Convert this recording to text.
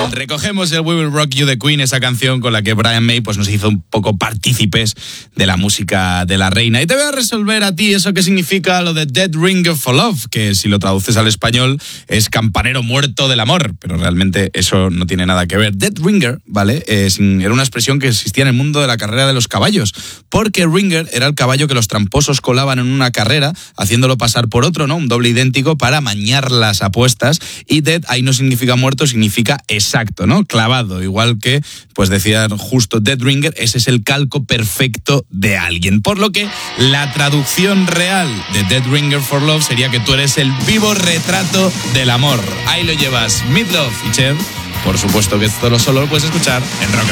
Recogemos el We Will Rock You de Queen, esa canción con la que Brian May pues, nos hizo un poco partícipes de la música de la reina. Y te voy a resolver a ti eso que significa lo de Dead Ringer for Love, que si lo traduces al español es campanero muerto del amor, pero realmente eso no tiene nada que ver. Dead Ringer, ¿vale? Era una expresión que existía en el mundo de la carrera de los caballos, porque Ringer era el caballo que los tramposos colaban en una carrera, haciéndolo pasar por otro, ¿no? Un doble idéntico para amañar las apuestas. Y dead ahí no significa muerto, significa exacto, ¿no? Clavado, igual que, pues decían justo Dead Ringer, ese es el calco perfecto de alguien. Por lo que la traducción real de Dead Ringer for Love sería que tú eres el vivo retrato del amor. Ahí lo llevas, Meat Loaf y Cher. Por supuesto que esto solo lo puedes escuchar en Rock